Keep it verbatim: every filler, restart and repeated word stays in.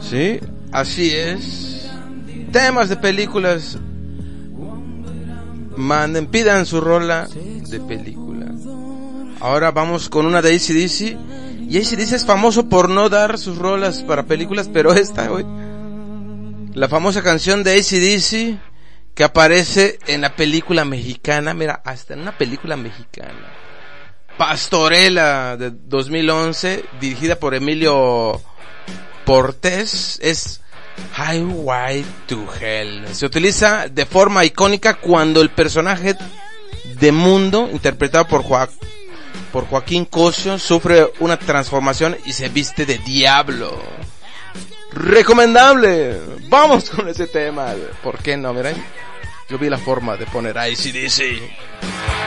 Sí, así es. Temas de películas. Manden, pidan su rola de película. Ahora vamos con una de A C D C. Y A C D C es famoso por no dar sus rolas para películas, pero esta, güey, la famosa canción de A C D C que aparece en la película mexicana, mira, hasta en una película mexicana, Pastorela de dos mil once, dirigida por Emilio Portés, es Highway to Hell. Se utiliza de forma icónica cuando el personaje de Mundo, interpretado por Joa- por Joaquín Cosio, sufre una transformación y se viste de diablo. Recomendable. Vamos con ese tema. ¿Por qué no? Miren, yo vi la forma de poner A C D C.